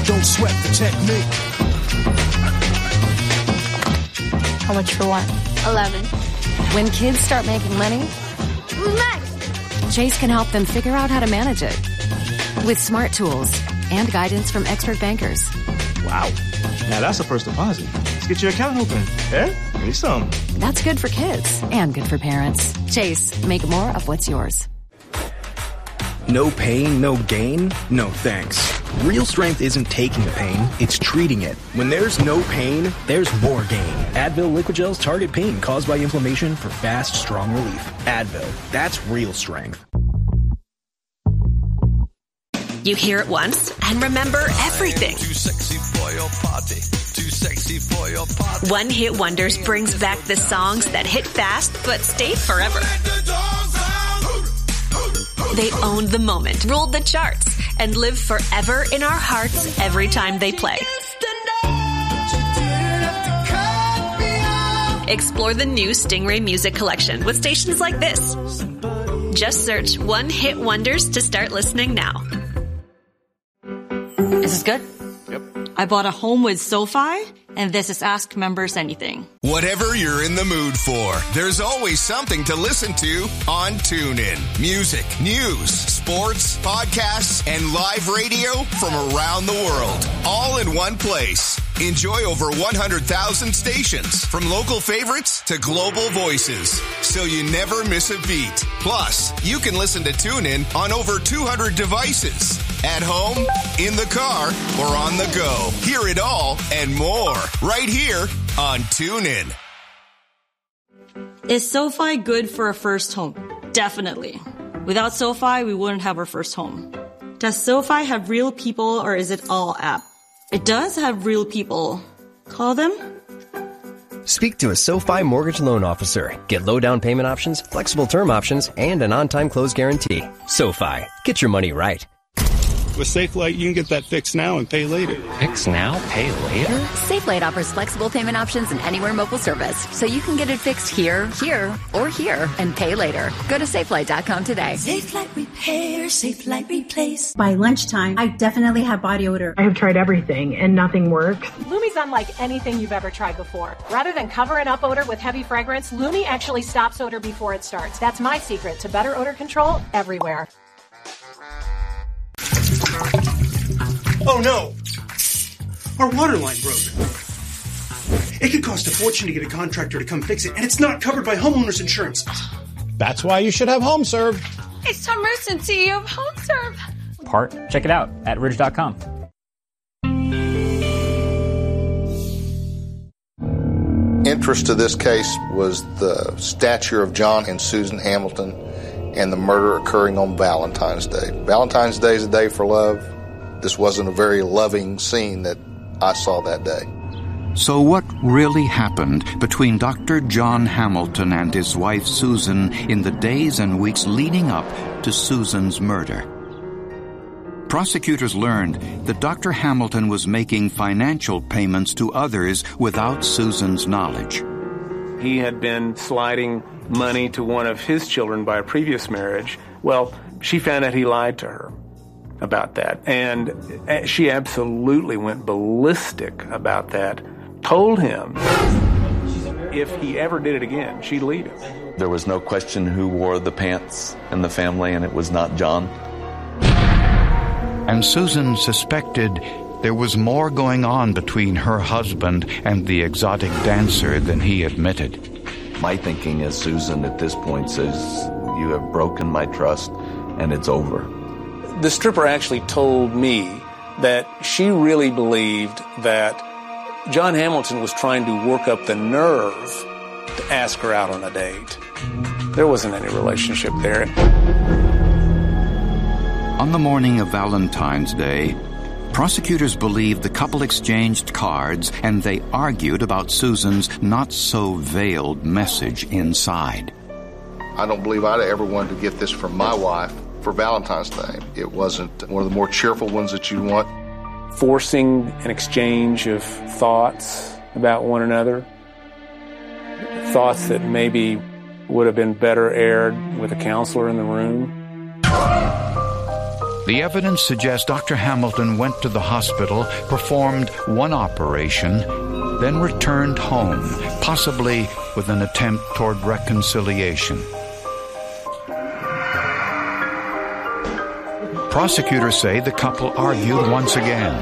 Don't sweat the technique. How much for what? 11. When kids start making money, Who's next? Chase can help them figure out how to manage it. With smart tools and guidance from expert bankers. Wow. Now that's the first deposit. Let's get your account open. Eh? Give me some. That's good for kids and good for parents. Chase, make more of what's yours. No pain, no gain? No thanks. Real strength isn't taking the pain, it's treating it. When there's no pain, there's more gain. Advil Liquid Gels target pain caused by inflammation for fast, strong relief. Advil, that's real strength. You hear it once and remember everything. Too sexy for your party. Too sexy for your party. One Hit Wonders brings back the songs that hit fast but stay forever. They owned the moment, ruled the charts, and live forever in our hearts every time they play. Explore the new Stingray Music Collection with stations like this. Just search One Hit Wonders to start listening now. Is this good? Yep. I bought a home with SoFi, and this is Ask Members Anything. Whatever you're in the mood for, there's always something to listen to on TuneIn. Music, news, sports, podcasts, and live radio from around the world. All in one place. Enjoy over 100,000 stations, from local favorites to global voices, so you never miss a beat. Plus, you can listen to TuneIn on over 200 devices. At home, in the car, or on the go. Hear it all and more right here on TuneIn. Is SoFi good for a first home? Definitely. Without SoFi, we wouldn't have our first home. Does SoFi have real people or is it all app? It does have real people. Call them. Speak to a SoFi mortgage loan officer. Get low down payment options, flexible term options, and an on-time close guarantee. SoFi. Get your money right. With SafeLight, you can get that fixed now and pay later. Fix now, pay later? SafeLight offers flexible payment options and anywhere mobile service, so you can get it fixed here, or here, and pay later. Go to SafeLight.com today. SafeLight Repair, SafeLight Replace. By lunchtime, I definitely have body odor. I have tried everything, and nothing works. Lumi's unlike anything you've ever tried before. Rather than covering up odor with heavy fragrance, Lumi actually stops odor before it starts. That's my secret to better odor control everywhere. Oh no! Our water line broke. It could cost a fortune to get a contractor to come fix it, and it's not covered by homeowners insurance. That's why you should have HomeServe. It's Tom Merson, CEO of HomeServe. Part, check it out at ridge.com. Interest to this case was the stature of John and Susan Hamilton and the murder occurring on Valentine's Day. Valentine's Day is a day for love. This wasn't a very loving scene that I saw that day. So what really happened between Dr. John Hamilton and his wife Susan in the days and weeks leading up to Susan's murder? Prosecutors learned that Dr. Hamilton was making financial payments to others without Susan's knowledge. He had been sliding money to one of his children by a previous marriage. Well, she found out he lied to her about that. And she absolutely went ballistic about that. Told him if he ever did it again, she'd leave him. There was no question who wore the pants in the family, and it was not John. And Susan suspected there was more going on between her husband and the exotic dancer than he admitted. My thinking is Susan at this point says, you have broken my trust and it's over. The stripper actually told me that she really believed that John Hamilton was trying to work up the nerve to ask her out on a date. There wasn't any relationship there. On the morning of Valentine's Day, prosecutors believed the couple exchanged cards and they argued about Susan's not-so-veiled message inside. I don't believe I'd ever wanted to get this from my wife for Valentine's Day. It wasn't one of the more cheerful ones that you want. Forcing an exchange of thoughts about one another, thoughts that maybe would have been better aired with a counselor in the room. The evidence suggests Dr. Hamilton went to the hospital, performed one operation, then returned home, possibly with an attempt toward reconciliation. Prosecutors say the couple argued once again.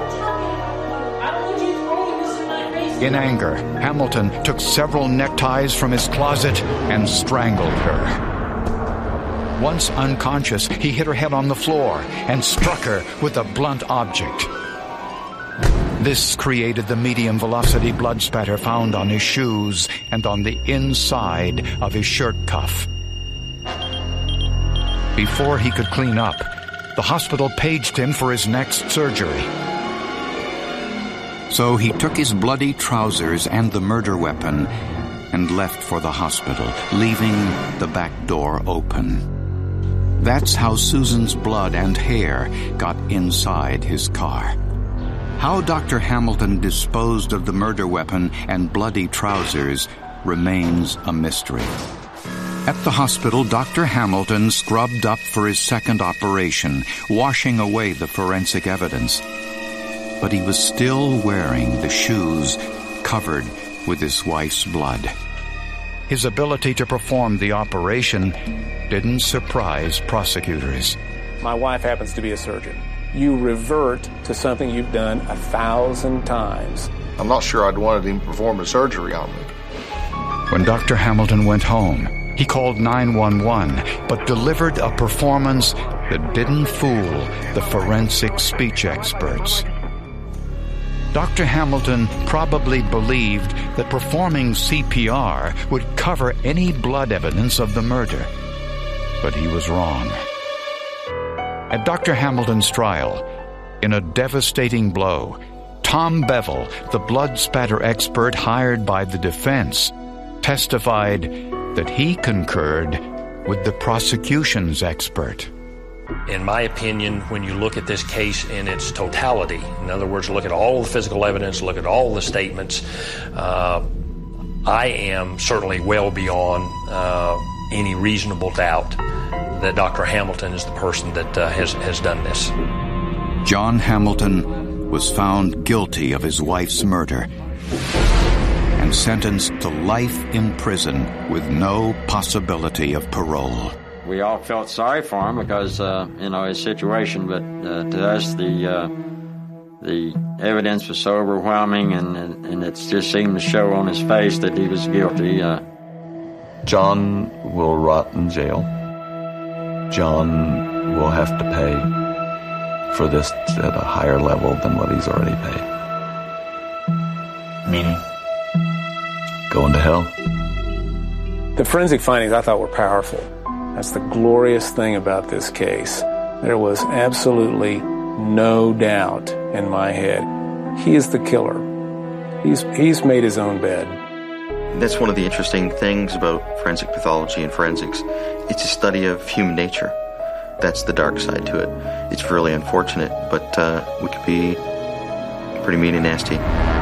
In anger, Hamilton took several neckties from his closet and strangled her. Once unconscious, he hit her head on the floor and struck her with a blunt object. This created the medium-velocity blood spatter found on his shoes and on the inside of his shirt cuff. Before he could clean up, the hospital paged him for his next surgery. So he took his bloody trousers and the murder weapon and left for the hospital, leaving the back door open. That's how Susan's blood and hair got inside his car. How Dr. Hamilton disposed of the murder weapon and bloody trousers remains a mystery. At the hospital, Dr. Hamilton scrubbed up for his second operation, washing away the forensic evidence. But he was still wearing the shoes covered with his wife's blood. His ability to perform the operation didn't surprise prosecutors. My wife happens to be a surgeon. You revert to something you've done 1,000 times. I'm not sure I'd wanted him to perform a surgery on me. When Dr. Hamilton went home, he called 911, but delivered a performance that didn't fool the forensic speech experts. Dr. Hamilton probably believed that performing CPR would cover any blood evidence of the murder. But he was wrong. At Dr. Hamilton's trial, in a devastating blow, Tom Bevel, the blood spatter expert hired by the defense, testified that he concurred with the prosecution's expert. In my opinion, when you look at this case in its totality, in other words, look at all the physical evidence, look at all the statements, I am certainly well beyond any reasonable doubt that Dr. Hamilton is the person that has done this. John Hamilton was found guilty of his wife's murder and sentenced to life in prison with no possibility of parole. We all felt sorry for him because, his situation, but to us, the evidence was so overwhelming and it just seemed to show on his face that he was guilty. John will rot in jail. John will have to pay for this at a higher level than what he's already paid. Meaning? Going to hell. The forensic findings I thought were powerful. That's the glorious thing about this case. There was absolutely no doubt in my head. He is the killer. He's made his own bed. That's one of the interesting things about forensic pathology and forensics. It's a study of human nature. That's the dark side to it. It's really unfortunate, but we could be pretty mean and nasty.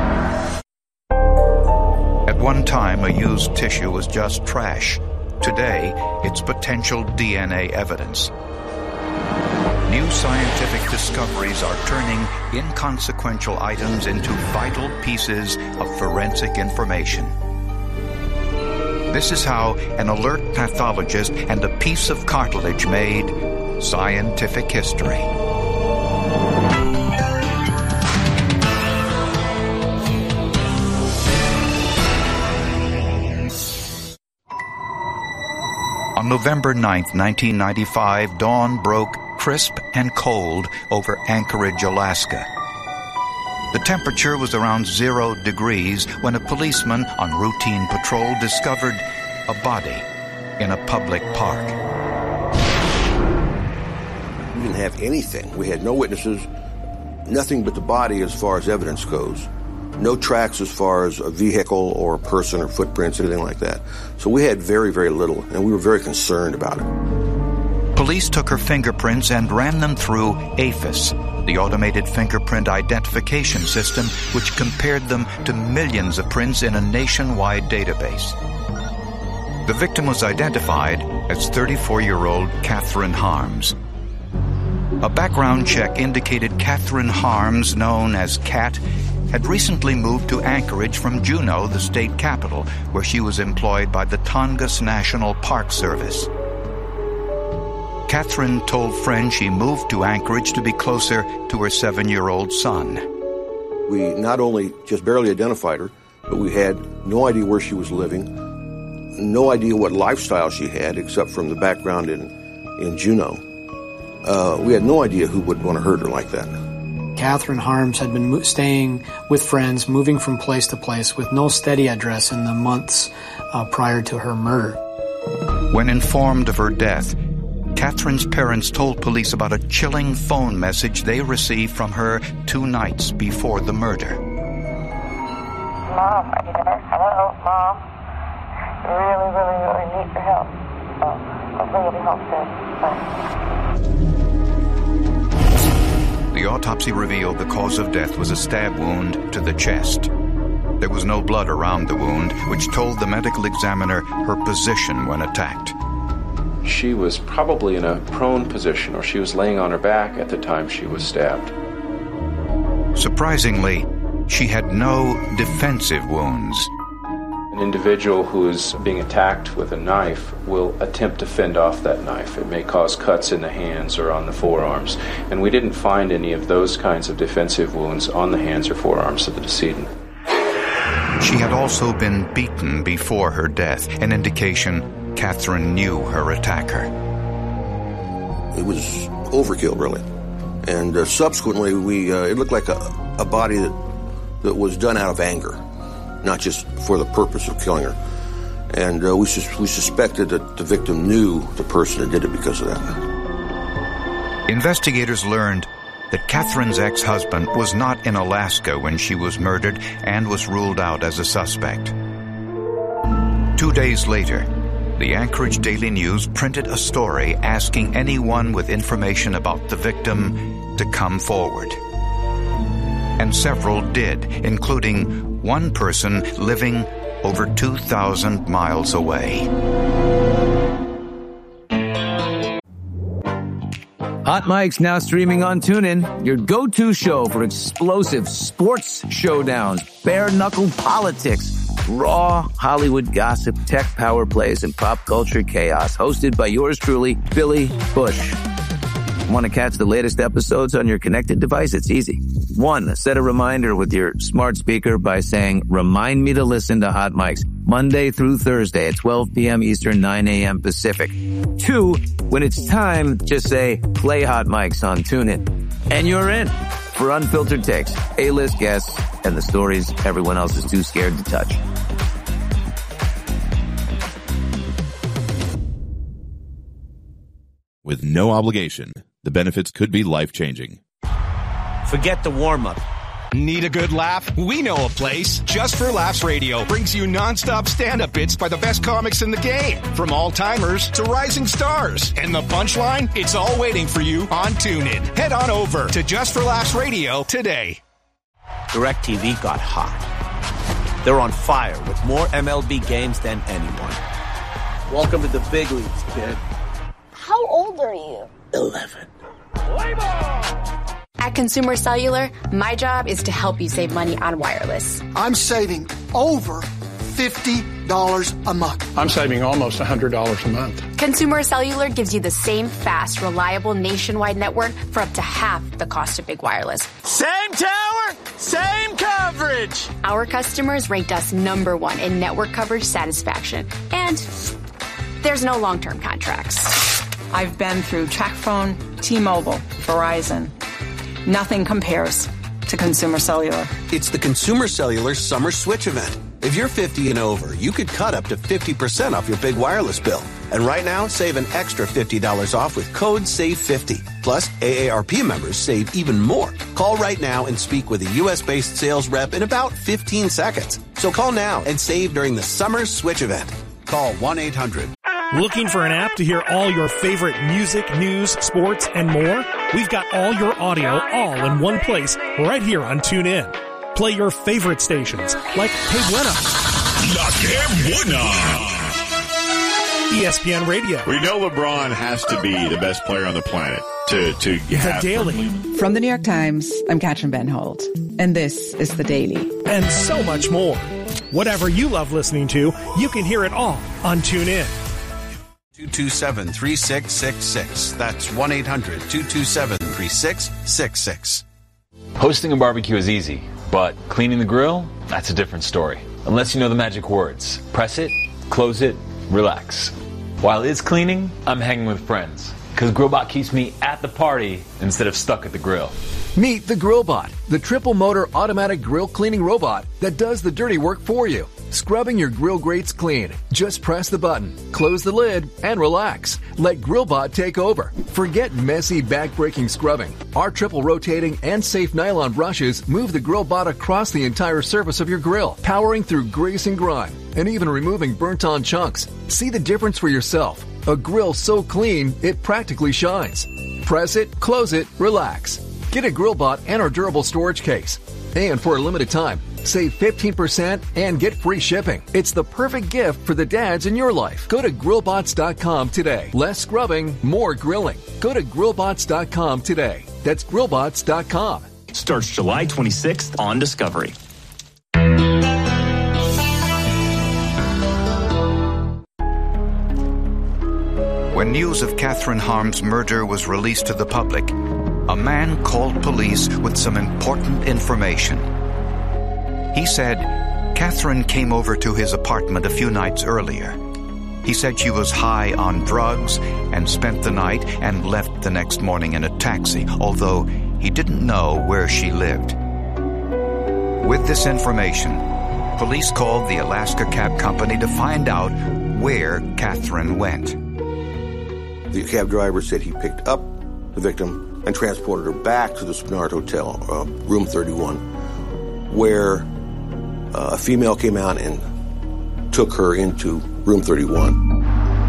At one time, a used tissue was just trash. Today, it's potential DNA evidence. New scientific discoveries are turning inconsequential items into vital pieces of forensic information. This is how an alert pathologist and a piece of cartilage made scientific history. On November 9th, 1995, dawn broke crisp and cold over Anchorage, Alaska. The temperature was around 0 degrees when a policeman on routine patrol discovered a body in a public park. We didn't have anything. We had no witnesses, nothing but the body as far as evidence goes. No tracks as far as a vehicle or a person or footprints, anything like that. So we had very, very little, and we were very concerned about it. Police took her fingerprints and ran them through AFIS, the automated fingerprint identification system, which compared them to millions of prints in a nationwide database. The victim was identified as 34-year-old Catherine Harms. A background check indicated Catherine Harms, known as Cat, had recently moved to Anchorage from Juneau, the state capital, where she was employed by the Tongass National Park Service. Catherine told friends she moved to Anchorage to be closer to her 7-year-old son. We not only just barely identified her, but we had no idea where she was living, no idea what lifestyle she had except from the background in Juneau. We had no idea who would want to hurt her like that. Catherine Harms had been staying with friends, moving from place to place with no steady address in the months prior to her murder. When informed of her death, Catherine's parents told police about a chilling phone message they received from her 2 nights before the murder. Mom, are you there? Hello, Mom. Really, really, really need your help. Hopefully you'll be home soon. Bye. The autopsy revealed the cause of death was a stab wound to the chest. There was no blood around the wound, which told the medical examiner her position when attacked. She was probably in a prone position, or she was laying on her back at the time she was stabbed. Surprisingly, she had no defensive wounds. An individual who is being attacked with a knife will attempt to fend off that knife. It may cause cuts in the hands or on the forearms, and we didn't find any of those kinds of defensive wounds on the hands or forearms of the decedent. She had also been beaten before her death, an indication Catherine knew her attacker. It was overkill, really. And subsequently, it looked like a body that was done out of anger, not just for the purpose of killing her. And we suspected that the victim knew the person that did it because of that. Investigators learned that Catherine's ex-husband was not in Alaska when she was murdered and was ruled out as a suspect. 2 days later, the Anchorage Daily News printed a story asking anyone with information about the victim to come forward. And several did, including one person living over 2,000 miles away. Hot Mic's now streaming on TuneIn, your go-to show for explosive sports showdowns, bare-knuckle politics, raw Hollywood gossip, tech power plays, and pop culture chaos. Hosted by yours truly, Billy Bush. Want to catch the latest episodes on your connected device? It's easy. 1, set a reminder with your smart speaker by saying, "Remind me to listen to Hot Mics Monday through Thursday at 12 p.m. Eastern, 9 a.m. Pacific." 2, when it's time, just say, "Play Hot Mics on TuneIn." And you're in for unfiltered takes, A-list guests, and the stories everyone else is too scared to touch. With no obligation, the benefits could be life-changing. Forget the warm-up. Need a good laugh? We know a place. Just for Laughs Radio brings you non-stop stand-up bits by the best comics in the game. From all-timers to rising stars. And the punchline? It's all waiting for you on TuneIn. Head on over to Just for Laughs Radio today. DirecTV got hot. They're on fire with more MLB games than anyone. Welcome to the big leagues, kid. How old are you? 11. At Consumer Cellular, my job is to help you save money on wireless. I'm saving over $50 a month. I'm saving almost $100 a month. Consumer Cellular gives you the same fast, reliable nationwide network for up to half the cost of big wireless. Same tower, same coverage. Our customers ranked us #1 in network coverage satisfaction. And there's no long-term contracts. I've been through TracFone, T-Mobile, Verizon. Nothing compares to Consumer Cellular. It's the Consumer Cellular Summer Switch event. If you're 50 and over, you could cut up to 50% off your big wireless bill. And right now, save an extra $50 off with code SAVE50. Plus, AARP members save even more. Call right now and speak with a U.S.-based sales rep in about 15 seconds. So call now and save during the Summer Switch event. Call 1-800. Looking for an app to hear all your favorite music, news, sports, and more? We've got all your audio all in one place right here on TuneIn. Play your favorite stations like Que Buena, La Que Buena, ESPN Radio. We know LeBron has to be the best player on the planet. to have. The Daily. From the New York Times, I'm Katrin Benhold, and this is The Daily. And so much more. Whatever you love listening to, you can hear it all on TuneIn. 227-3666. That's 1-800-227-3666. Hosting a barbecue is easy, but cleaning the grill, that's a different story. Unless you know the magic words. Press it, close it, relax. While it's cleaning, I'm hanging with friends. Because Grillbot keeps me at the party instead of stuck at the grill. Meet the Grillbot, the triple-motor automatic grill cleaning robot that does the dirty work for you. Scrubbing your grill grates clean. Just press the button, close the lid, and relax. Let Grillbot take over. Forget messy, back-breaking scrubbing. Our triple-rotating and safe nylon brushes move the Grillbot across the entire surface of your grill, powering through grease and grime, and even removing burnt-on chunks. See the difference for yourself. A grill so clean, it practically shines. Press it, close it, relax. Get a Grillbot and our durable storage case. And for a limited time, save 15% and get free shipping. It's the perfect gift for the dads in your life. Go to grillbots.com today. Less scrubbing, more grilling. Go to grillbots.com today. That's grillbots.com. Starts July 26th on Discovery. When news of Kathryn Harm's murder was released to the public, a man called police with some important information. He said Kathryn came over to his apartment a few nights earlier. He said she was high on drugs and spent the night and left the next morning in a taxi, although he didn't know where she lived. With this information, police called the Alaska Cab Company to find out where Kathryn went. The cab driver said he picked up the victim and transported her back to the Spenard Hotel, room 31, where a female came out and took her into room 31.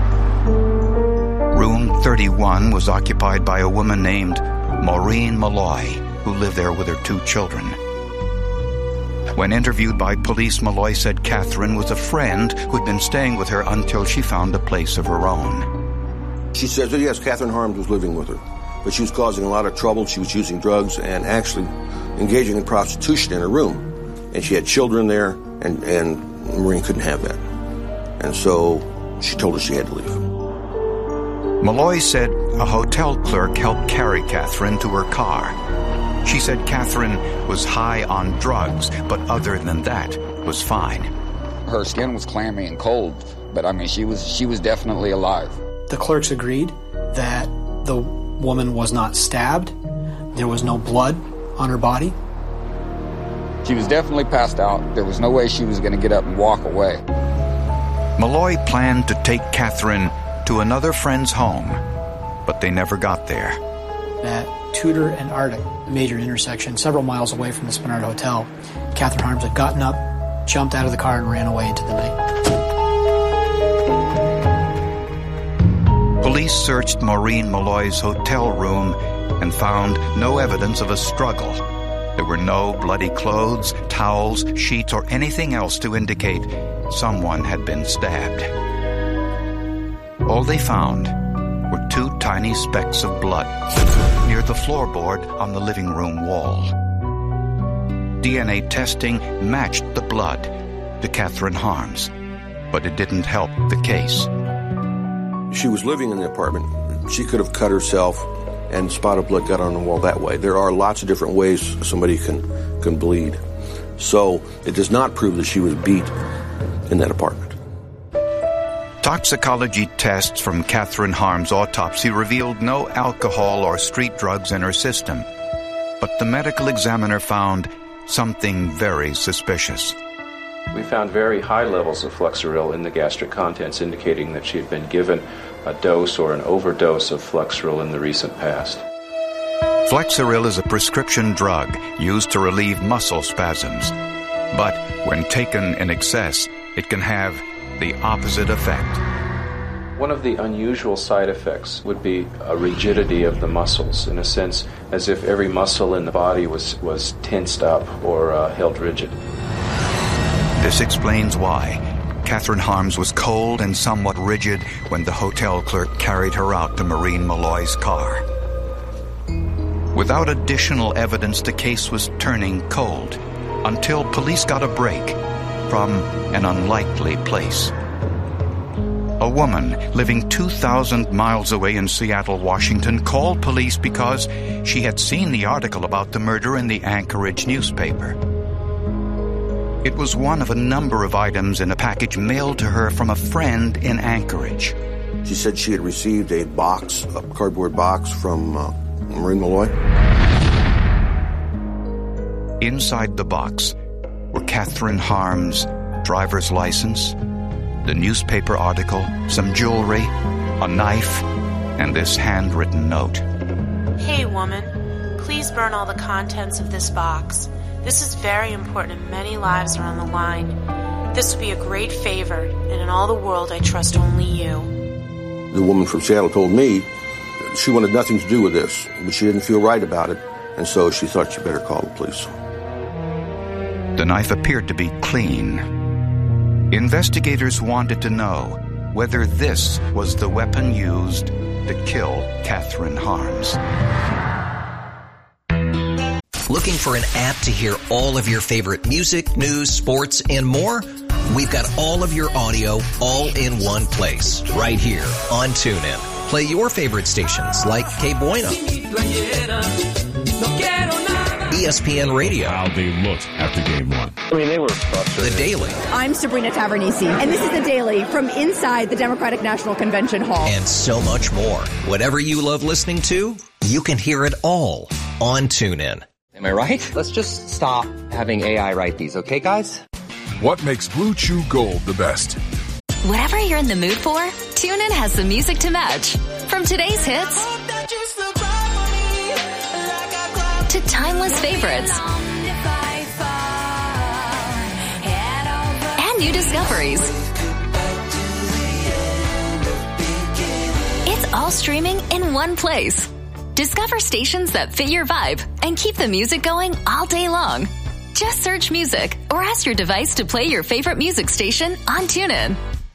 Room 31 was occupied by a woman named Maureen Malloy, who lived there with her 2 children. When interviewed by police, Malloy said Kathryn was a friend who'd been staying with her until she found a place of her own. She says that, yes, Kathryn Harms was living with her, but she was causing a lot of trouble. She was using drugs and actually engaging in prostitution in her room. And she had children there, and Maureen couldn't have that. And so she told her she had to leave. Malloy said a hotel clerk helped carry Kathryn to her car. She said Kathryn was high on drugs, but other than that, was fine. Her skin was clammy and cold, but I mean, she was definitely alive. The clerks agreed that the woman was not stabbed. There was no blood on her body. She was definitely passed out. There was no way she was going to get up and walk away. Malloy planned to take Kathryn to another friend's home, but they never got there. At Tudor and Arctic, a major intersection several miles away from the Spenard Hotel, Kathryn Harms had gotten up, jumped out of the car, and ran away into the night. Police searched Maureen Malloy's hotel room and found no evidence of a struggle. There were no bloody clothes, towels, sheets, or anything else to indicate someone had been stabbed. All they found were 2 tiny specks of blood near the floorboard on the living room wall. DNA testing matched the blood to Kathryn Harms, but it didn't help the case. She was living in the apartment. She could have cut herself and a spot of blood got on the wall that way. There are lots of different ways somebody can bleed. So it does not prove that she was beat in that apartment. Toxicology tests from Kathryn Harms' autopsy revealed no alcohol or street drugs in her system. But the medical examiner found something very suspicious. We found very high levels of Flexeril in the gastric contents, indicating that she had been given a dose or an overdose of Flexeril in the recent past. Flexeril is a prescription drug used to relieve muscle spasms. But when taken in excess, it can have the opposite effect. One of the unusual side effects would be a rigidity of the muscles, in a sense as if every muscle in the body was tensed up or held rigid. This explains why Kathryn Harms was cold and somewhat rigid when the hotel clerk carried her out to Maureen Malloy's car. Without additional evidence, the case was turning cold until police got a break from an unlikely place. A woman living 2,000 miles away in Seattle, Washington, called police because she had seen the article about the murder in the Anchorage newspaper. It was one of a number of items in a package mailed to her from a friend in Anchorage. She said she had received a box, a cardboard box from Maureen Malloy. Inside the box were Catherine Harm's driver's license, the newspaper article, some jewelry, a knife, and this handwritten note. Hey, woman, please burn all the contents of this box. This is very important and many lives are on the line. This would be a great favor, and in all the world, I trust only you. The woman from Seattle told me she wanted nothing to do with this, but she didn't feel right about it, and so she thought she better call the police. The knife appeared to be clean. Investigators wanted to know whether this was the weapon used to kill Catherine Harms. Looking for an app to hear all of your favorite music, news, sports, and more? We've got all of your audio all in one place, right here on TuneIn. Play your favorite stations like Que Buena, ESPN Radio. How they looked after game one. I mean, they were frustrated. The Daily. I'm Sabrina Tavernisi, and this is The Daily from inside the Democratic National Convention Hall. And so much more. Whatever you love listening to, you can hear it all on TuneIn. Am I right? Let's just stop having AI write these, okay, guys? What makes Blue Chew Gold the best? Whatever you're in the mood for, TuneIn has the music to match. From today's hits to timeless favorites and new discoveries. It's all streaming in one place. Discover stations that fit your vibe and keep the music going all day long. Just search music or ask your device to play your favorite music station on TuneIn.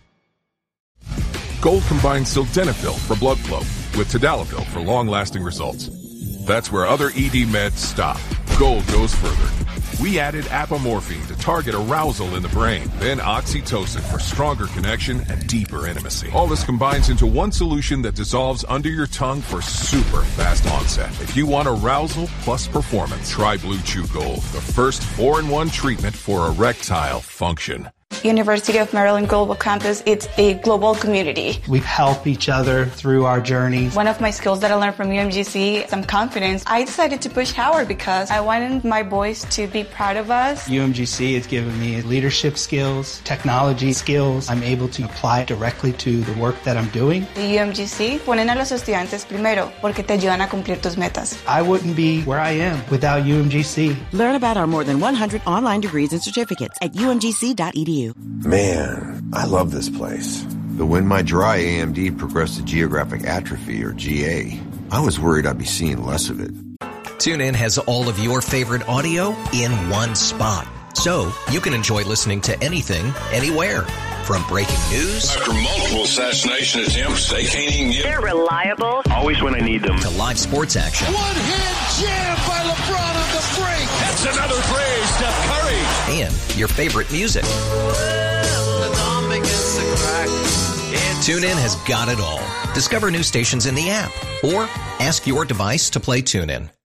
Gold combines sildenafil for blood flow with tadalafil for long-lasting results. That's where other ED meds stop. Gold goes further. We added apomorphine to target arousal in the brain, then oxytocin for stronger connection and deeper intimacy. All this combines into one solution that dissolves under your tongue for super fast onset. If you want arousal plus performance, try Blue Chew Gold, the first 4-in-1 treatment for erectile function. University of Maryland Global Campus, it's a global community. We help each other through our journeys. One of my skills that I learned from UMGC is some confidence. I decided to push Howard because I wanted my boys to be proud of us. UMGC has given me leadership skills, technology skills. I'm able to apply directly to the work that I'm doing. The UMGC ponen a los estudiantes primero porque te ayudan a cumplir tus metas. I wouldn't be where I am without UMGC. Learn about our more than 100 online degrees and certificates at umgc.edu. Man, I love this place. But when my dry AMD progressed to geographic atrophy, or GA, I was worried I'd be seeing less of it. TuneIn has all of your favorite audio in one spot. So you can enjoy listening to anything, anywhere. From breaking news. After multiple assassination attempts, they can't even get... They're reliable. Always when I need them. To live sports action. One-hand jam by LeBron on the break. That's another three, Steph Curry. And your favorite music. TuneIn has got it all. Discover new stations in the app or ask your device to play TuneIn.